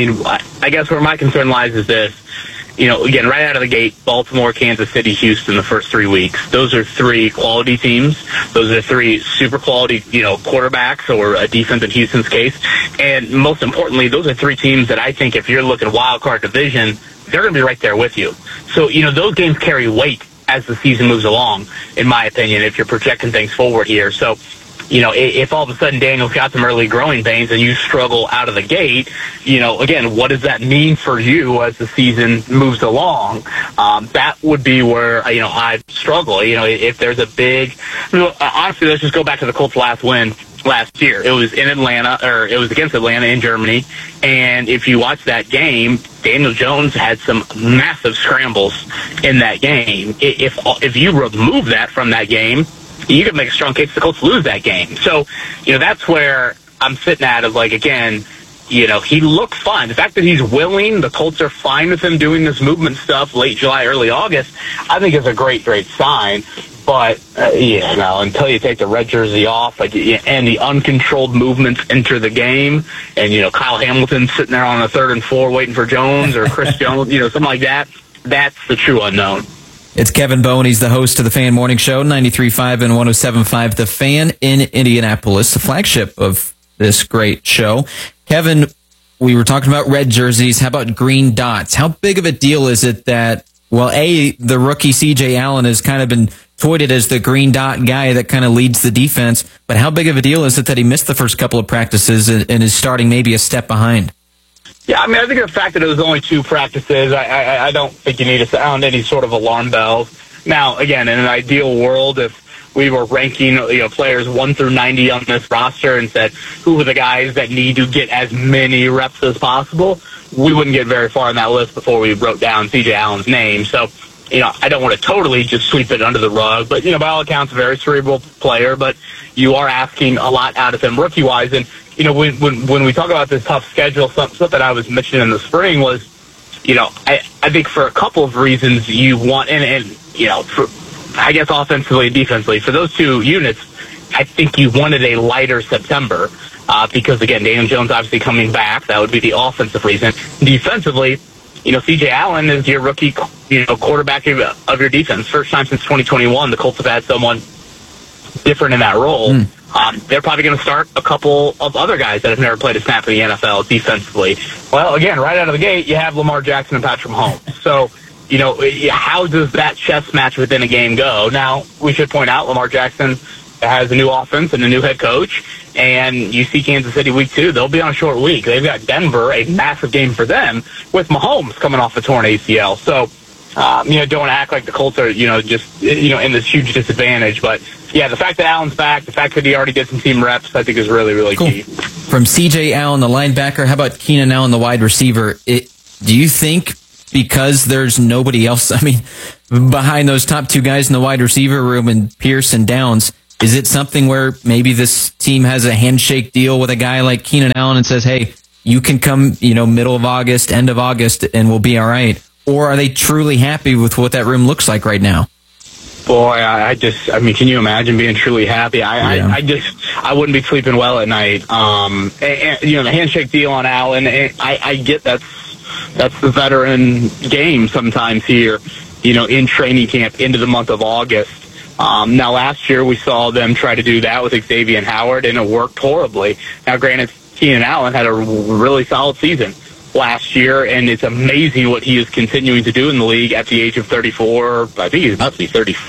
I guess where my concern lies is this. Again, right out of the gate, Baltimore, Kansas City, Houston, the first 3 weeks. Those are 3 quality teams. Those are 3 super quality, quarterbacks, or a defense in Houston's case. And most importantly, those are 3 teams that I think if you're looking wild card division, they're going to be right there with you. So, those games carry weight as the season moves along, in my opinion, if you're projecting things forward here. So, if all of a sudden Daniel's got some early growing pains and you struggle out of the gate, again, what does that mean for you as the season moves along? That would be where, I struggle. If there's a big, honestly, let's just go back to the Colts' last win last year. It was in Atlanta, or it was against Atlanta in Germany. And if you watch that game, Daniel Jones had some massive scrambles in that game. If you remove that from that game, you could make a strong case the Colts lose that game. So, that's where I'm sitting at of again, he looked fine. The fact that he's willing, the Colts are fine with him doing this movement stuff late July, early August, I think is a great, great sign. But, until you take the red jersey off, and the uncontrolled movements enter the game, and, Kyle Hamilton sitting there on a 3rd and 4 waiting for Jones, or Chris Jones, something like that, that's the true unknown. It's Kevin Bowen. He's the host of the Fan Morning Show, 93.5 and 107.5 The Fan in Indianapolis, the flagship of this great show. Kevin, we were talking about red jerseys. How about green dots? How big of a deal is it that, the rookie C.J. Allen has kind of been touted as the green dot guy that kind of leads the defense, but how big of a deal is it that he missed the first couple of practices and is starting maybe a step behind? Yeah, I think the fact that it was only 2 practices, I don't think you need to sound any sort of alarm bells. Now, again, in an ideal world, if we were ranking players 1 through 90 on this roster and said who are the guys that need to get as many reps as possible, we wouldn't get very far on that list before we wrote down C.J. Allen's name. So, I don't want to totally just sweep it under the rug, but, by all accounts, a very cerebral player, but you are asking a lot out of him rookie-wise. And, when we talk about this tough schedule, something I was mentioning in the spring was, I think for a couple of reasons you want, I guess offensively and defensively, for those 2 units, I think you wanted a lighter September because, again, Daniel Jones obviously coming back. That would be the offensive reason. Defensively, C.J. Allen is your rookie, quarterback of your defense. First time since 2021, the Colts have had someone different in that role. They're probably going to start a couple of other guys that have never played a snap in the NFL defensively. Well, again, right out of the gate, you have Lamar Jackson and Patrick Mahomes. So, how does that chess match within a game go? Now, we should point out Lamar Jackson has a new offense and a new head coach, and you see Kansas City week 2. They'll be on a short week. They've got Denver, a massive game for them, with Mahomes coming off a torn ACL. So, don't act like the Colts are, just, in this huge disadvantage. But, yeah, the fact that Allen's back, the fact that he already did some team reps, I think is really, really key. From C.J. Allen, the linebacker, how about Keenan Allen, the wide receiver? Do you think because there's nobody else, behind those top two guys in the wide receiver room and Pierce and Downs, is it something where maybe this team has a handshake deal with a guy like Keenan Allen and says, hey, you can come, middle of August, end of August, and we'll be all right? Or are they truly happy with what that room looks like right now? Boy, can you imagine being truly happy? I wouldn't be sleeping well at night. And the handshake deal on Allen, I get that's the veteran game sometimes here, in training camp into the month of August. Now, last year we saw them try to do that with Xavier Howard, and it worked horribly. Now, granted, Keenan Allen had a really solid season last year, and it's amazing what he is continuing to do in the league at the age of 34. I think he's about to be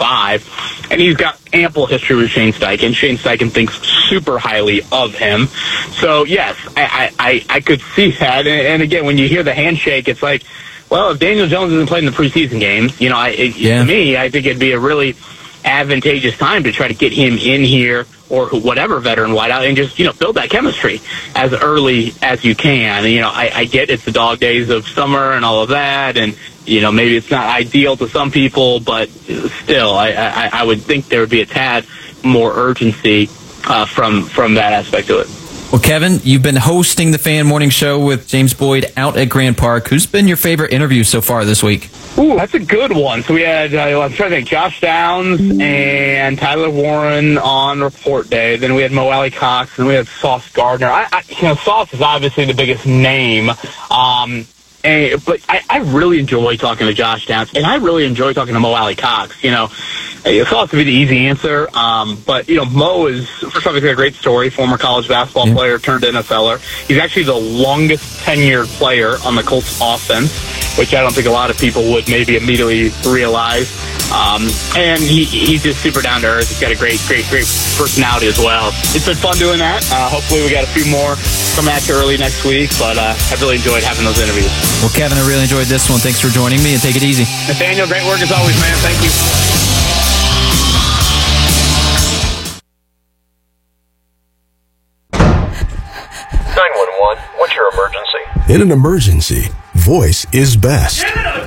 35, and he's got ample history with Shane Steichen. Shane Steichen thinks super highly of him. So, yes, I could see that. And again, when you hear the handshake, it's like, well, if Daniel Jones isn't playing the preseason games, to me, I think it'd be a really advantageous time to try to get him in here, or whatever veteran wideout, and just build that chemistry as early as you can. I get it's the dog days of summer and all of that, and maybe it's not ideal to some people, but still, I would think there would be a tad more urgency from that aspect to it. Well, Kevin, you've been hosting the Fan Morning Show with James Boyd out at Grand Park. Who's been your favorite interview so far this week? Ooh, that's a good one. So we had, I'm trying to think, Josh Downs and Tyler Warren on report day. Then we had Mo Alley Cox, and we had Sauce Gardner. Sauce is obviously the biggest name. But I really enjoy talking to Josh Downs, and I really enjoy talking to Mo Alley Cox. It's thought to be the easy answer, but Mo is, first off, he's got a great story. Former college basketball player turned NFLer. He's actually the longest tenured player on the Colts offense, which I don't think a lot of people would maybe immediately realize. And he's just super down to earth. He's got a great personality as well. It's been fun doing that. Hopefully we got a few more coming at you early next week, but I've really enjoyed having those interviews. Well, Kevin, I really enjoyed this one. Thanks for joining me, and take it easy. Nathaniel, great work as always, man. Thank you. What's your emergency? In an emergency, voice is best.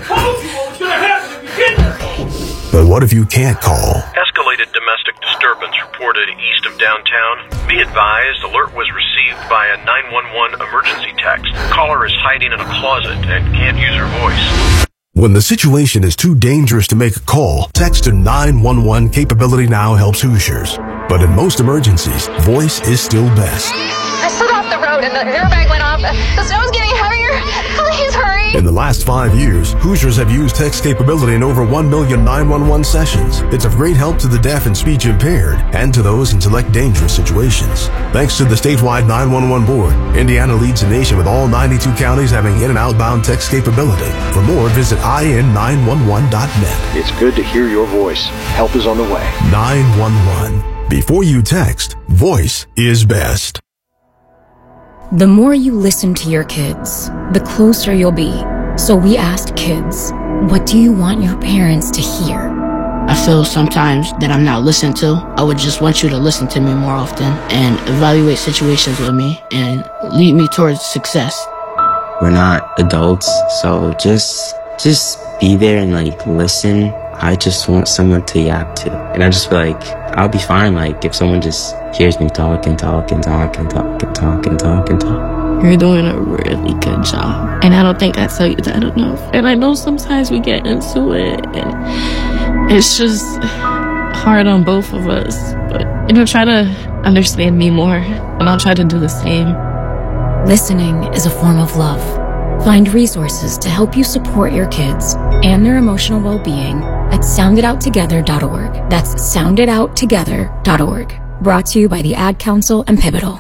But what if you can't call? Escalated domestic disturbance reported east of downtown. Be advised, alert was received by a 911 emergency text. Caller is hiding in a closet and can't use her voice. When the situation is too dangerous to make a call, text to 911. Capability Now helps Hoosiers. But in most emergencies, voice is still best. I slid off the road and the airbag went off. The snow's getting heavier. Please hurry. In the last 5 years, Hoosiers have used text capability in over 1 million 911 sessions. It's of great help to the deaf and speech impaired and to those in select dangerous situations. Thanks to the statewide 911 board, Indiana leads the nation with all 92 counties having in- and outbound text capability. For more, visit in911.net. It's good to hear your voice. Help is on the way. 911. Before you text, voice is best. The more you listen to your kids, the closer you'll be. So we asked kids, what do you want your parents to hear? I feel sometimes that I'm not listened to. I would just want you to listen to me more often and evaluate situations with me and lead me towards success. We're not adults, so just be there and listen. I just want someone to yap to. And I just feel like I'll be fine, if someone just hears me talk and talk and talk and talk and talk and talk and talk. You're doing a really good job. And I don't think I tell you that enough. And I know sometimes we get into it and it's just hard on both of us. But, try to understand me more and I'll try to do the same. Listening is a form of love. Find resources to help you support your kids and their emotional well-being at sounditouttogether.org. That's sounditouttogether.org. Brought to you by the Ad Council and Pivotal.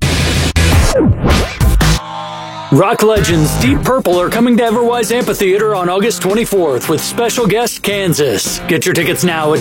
Rock legends Deep Purple are coming to Everwise Amphitheater on August 24th with special guest Kansas. Get your tickets now at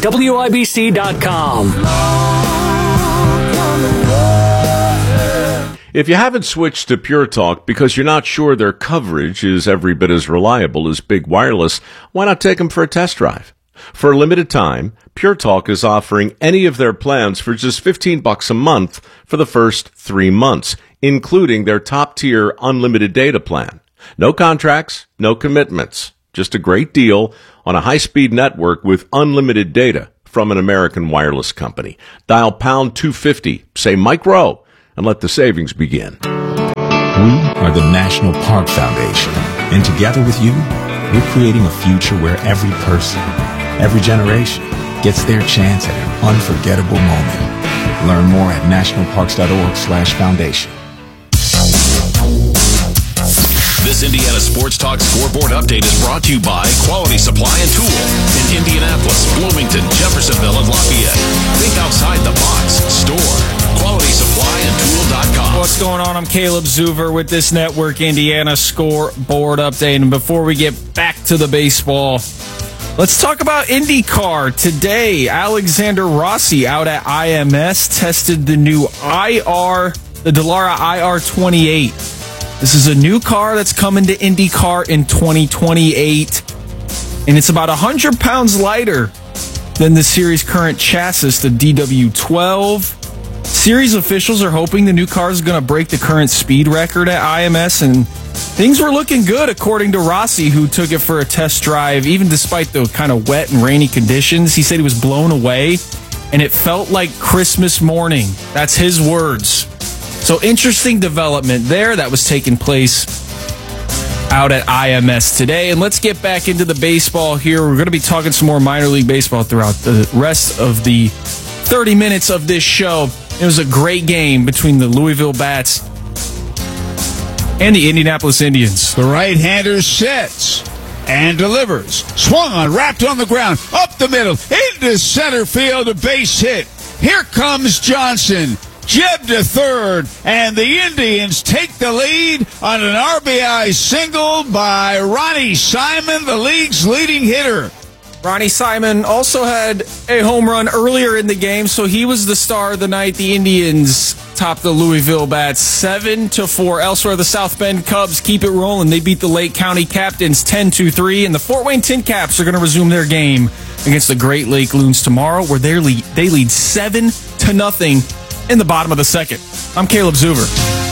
WIBC.com. If you haven't switched to Pure Talk because you're not sure their coverage is every bit as reliable as Big Wireless, why not take them for a test drive? For a limited time, Pure Talk is offering any of their plans for just $15 a month for the first 3 months, including their top-tier unlimited data plan. No contracts, no commitments, just a great deal on a high-speed network with unlimited data from an American wireless company. Dial pound 250, say Mike Rowe, and let the savings begin. We are the National Park Foundation, and together with you, we're creating a future where every person, every generation gets their chance at an unforgettable moment. Learn more at nationalparks.org/foundation. This Indiana Sports Talk Scoreboard Update is brought to you by Quality Supply and Tool in Indianapolis, Bloomington, Jeffersonville, and Lafayette. Think outside the box. Store QualitySupplyandTool.com. What's going on? I'm Caleb Zuver with this Network Indiana Scoreboard Update. And before we get back to the baseball, let's talk about IndyCar. Today, Alexander Rossi out at IMS tested the new the Dallara IR28. This is a new car that's coming to IndyCar in 2028, and it's about 100 pounds lighter than the series' current chassis, the DW12. Series officials are hoping the new car is going to break the current speed record at IMS, and things were looking good according to Rossi, who took it for a test drive, even despite the kind of wet and rainy conditions. He said he was blown away, and it felt like Christmas morning. That's his words. So interesting development there that was taking place out at IMS today. And let's get back into the baseball here. We're going to be talking some more minor league baseball throughout the rest of the 30 minutes of this show. It was a great game between the Louisville Bats and the Indianapolis Indians. The right-hander sets and delivers. Swung on, wrapped on the ground, up the middle, into center field, a base hit. Here comes Johnson. Jeb to third, and the Indians take the lead on an RBI single by Ronnie Simon, the league's leading hitter. Ronnie Simon also had a home run earlier in the game, so he was the star of the night. The Indians topped the Louisville Bats 7-4. Elsewhere, the South Bend Cubs keep it rolling. They beat the Lake County Captains 10-3, and the Fort Wayne Tin Caps are going to resume their game against the Great Lake Loons tomorrow, where they lead 7-0 in the bottom of the second. I'm Caleb Zuver.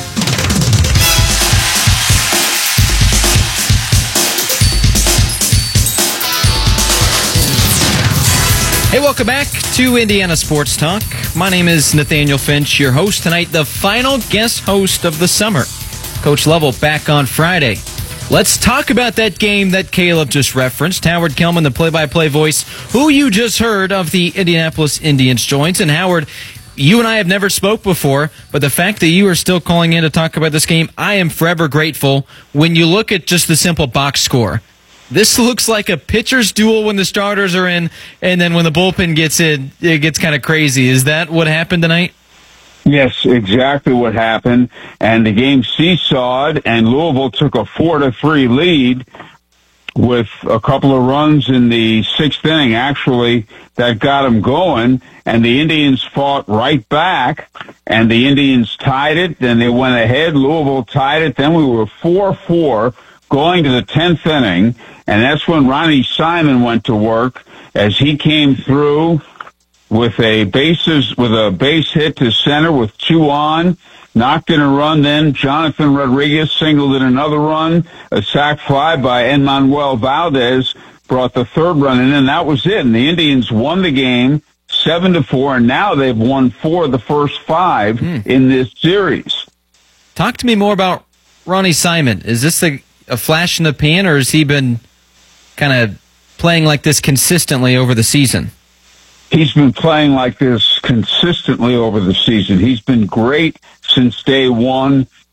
Hey, welcome back to Indiana Sports Talk. My name is Nathaniel Finch, your host tonight, the final guest host of the summer. Coach Lovell back on Friday. Let's talk about that game that Caleb just referenced. Howard Kelman, the play-by-play voice, who you just heard of the Indianapolis Indians joins. And Howard, you and I have never spoke before, but the fact that you are still calling in to talk about this game, I am forever grateful. When you look at just the simple box score, this looks like a pitcher's duel when the starters are in, and then when the bullpen gets in, it gets kind of crazy. Is that what happened tonight? Yes, exactly what happened. And the game seesawed, and Louisville took a 4-3 lead with a couple of runs in the sixth inning, actually, that got them going. And the Indians fought right back, and the Indians tied it. Then they went ahead. Louisville tied it. Then we were 4-4 going to the 10th inning. And that's when Ronnie Simon went to work as he came through with a base hit to center with 2 on, knocked in a run. Then Jonathan Rodriguez singled in another run. A sac fly by Emmanuel Valdez brought the third run in, and that was it. And the Indians won the game 7-4, and now they've won 4 of the first 5 in this series. Talk to me more about Ronnie Simon. Is this a flash in the pan, or has he been kind of playing like this consistently over the season? He's been playing like this consistently over the season. He's been great since day one.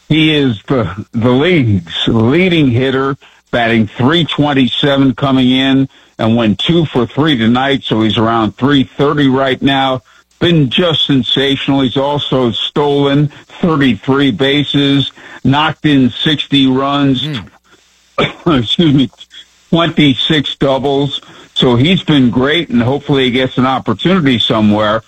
He is the league's leading hitter, batting .327 coming in, and went 2 for 3 tonight, so he's around .330 right now. Been just sensational. He's also stolen 33 bases, knocked in 60 runs, 26 doubles. So he's been great, and hopefully he gets an opportunity somewhere.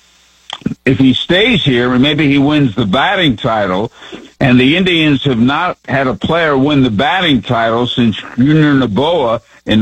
If he stays here, and maybe he wins the batting title, and the Indians have not had a player win the batting title since Junior Noboa in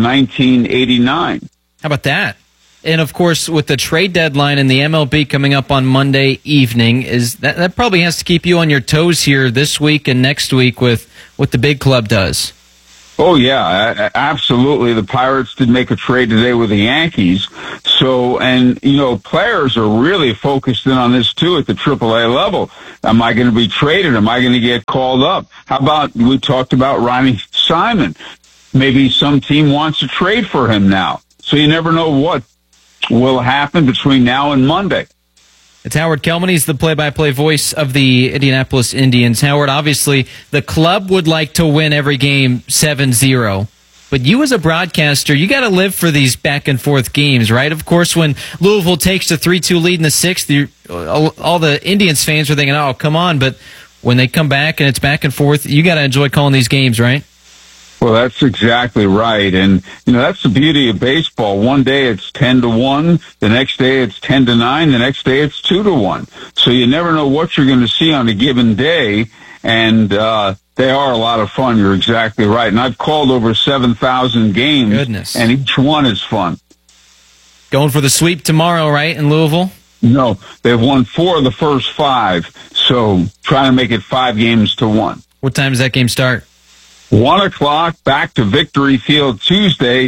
1989. How about that? And, of course, with the trade deadline and the MLB coming up on Monday evening, that probably has to keep you on your toes here this week and next week with what the big club does. Oh, yeah, absolutely. The Pirates did make a trade today with the Yankees. So, and, players are really focused in on this, too, at the AAA level. Am I going to be traded? Am I going to get called up? How about, we talked about Ronnie Simon. Maybe some team wants to trade for him now. So you never know what will happen between now and Monday. It's Howard Kelman. He's the play-by-play voice of the Indianapolis Indians. Howard, obviously, the club would like to win every game 7-0. But you as a broadcaster, you got to live for these back-and-forth games, right? Of course, when Louisville takes the 3-2 lead in the sixth, all the Indians fans are thinking, oh, come on. But when they come back and it's back and forth, you got to enjoy calling these games, right? Well, that's exactly right. And, that's the beauty of baseball. One day it's 10-1. The next day it's 10-9. The next day it's 2-1. So you never know what you're going to see on a given day. And, they are a lot of fun. You're exactly right. And I've called over 7,000 games. Goodness. And each one is fun. Going for the sweep tomorrow, right, in Louisville? No, they've won 4 of the first 5. So trying to make it 5-1. What time does that game start? 1 o'clock, back to Victory Field Tuesday,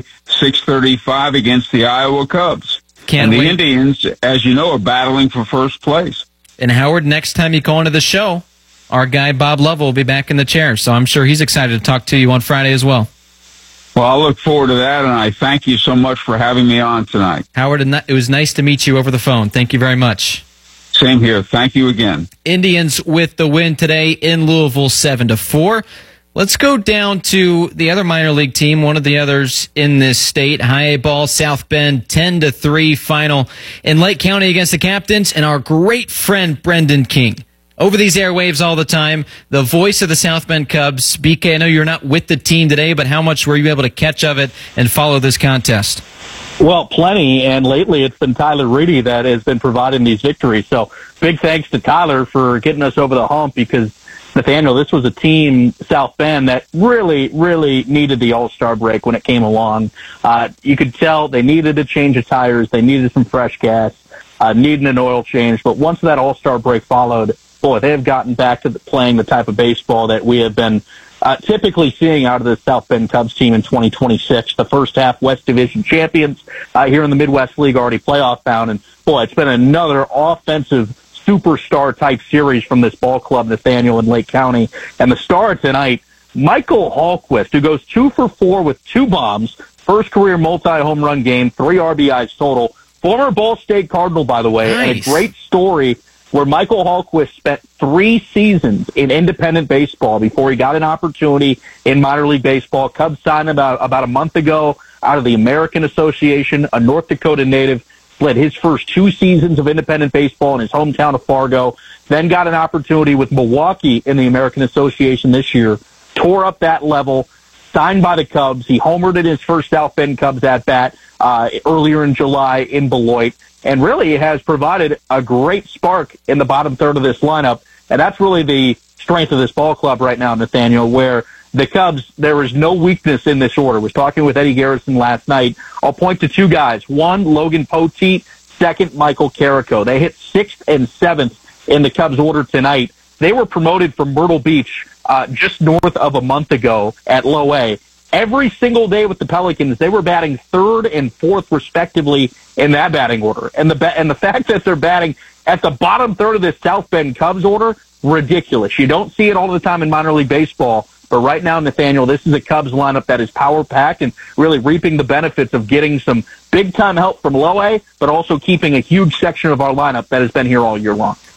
6:35 against the Iowa Cubs. Can't wait. The Indians, as you know, are battling for first place. And Howard, next time you call into the show, our guy Bob Lovell will be back in the chair. So I'm sure he's excited to talk to you on Friday as well. Well, I look forward to that, and I thank you so much for having me on tonight. Howard, it was nice to meet you over the phone. Thank you very much. Same here. Thank you again. Indians with the win today in Louisville, 7-4. Let's go down to the other minor league team, one of the others in this state, High A Ball, South Bend, 10-3 final in Lake County against the Captains, and our great friend Brendan King. Over these airwaves all the time, the voice of the South Bend Cubs. BK, I know you're not with the team today, but how much were you able to catch of it and follow this contest? Well, plenty, and lately it's been Tyler Reedy that has been providing these victories. So big thanks to Tyler for getting us over the hump, because Nathaniel, this was a team, South Bend, that really, really needed the All-Star break when it came along. You could tell they needed a change of tires. They needed some fresh gas, needed an oil change. But once that All-Star break followed, boy, they have gotten back to playing the type of baseball that we have been typically seeing out of the South Bend Cubs team in 2026. The first half West Division champions here in the Midwest League, already playoff bound. And, boy, it's been another offensive superstar-type series from this ball club, Nathaniel, in Lake County. And the star tonight, Michael Hallquist, who goes 2 for 4 with 2 bombs, first career multi-home run game, 3 RBIs total. Former Ball State Cardinal, by the way, nice. And a great story where Michael Hallquist spent 3 seasons in independent baseball before he got an opportunity in minor league baseball. Cubs signed him about a month ago out of the American Association, a North Dakota native. Played his first 2 seasons of independent baseball in his hometown of Fargo, then got an opportunity with Milwaukee in the American Association this year, tore up that level, signed by the Cubs. He homered in his first South Bend Cubs at-bat earlier in July in Beloit, and really has provided a great spark in the bottom third of this lineup. And that's really the strength of this ball club right now, Nathaniel, where the Cubs, there is no weakness in this order. I was talking with Eddie Garrison last night. I'll point to 2 guys. One, Logan Poteet. Second, Michael Carrico. They hit 6th and 7th in the Cubs order tonight. They were promoted from Myrtle Beach just north of a month ago at Low A. Every single day with the Pelicans, they were batting 3rd and 4th respectively in that batting order. And the fact that they're batting at the bottom third of this South Bend Cubs order, ridiculous. You don't see it all the time in minor league baseball. But right now, Nathaniel, this is a Cubs lineup that is power-packed and really reaping the benefits of getting some big-time help from Low A, but also keeping a huge section of our lineup that has been here all year long.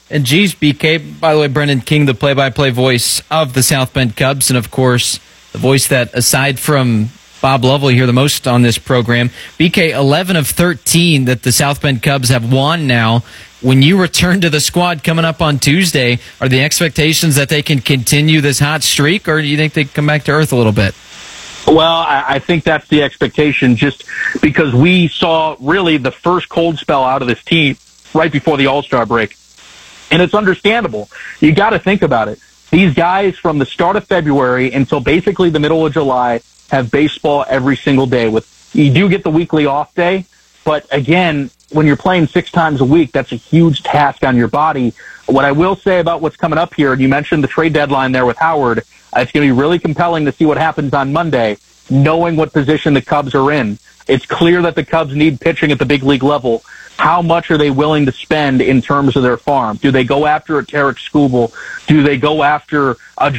And geez, BK, by the way, Brendan King, the play-by-play voice of the South Bend Cubs, and of course, the voice that, aside from Bob Lovell, you hear the most on this program. BK, 11 of 13 that the South Bend Cubs have won now. When you return to the squad coming up on Tuesday, are the expectations that they can continue this hot streak, or do you think they come back to earth a little bit? Well, I think that's the expectation, just because we saw really the first cold spell out of this team right before the All-Star break. And it's understandable. You got to think about it. These guys from the start of February until basically the middle of July have baseball every single day. You do get the weekly off day, but again, when you're playing 6 times a week, that's a huge task on your body. What I will say about what's coming up here, and you mentioned the trade deadline there with Howard, it's going to be really compelling to see what happens on Monday, knowing what position the Cubs are in. It's clear that the Cubs need pitching at the big league level. How much are they willing to spend in terms of their farm? Do they go after a Tarek Skubal? Do they go after a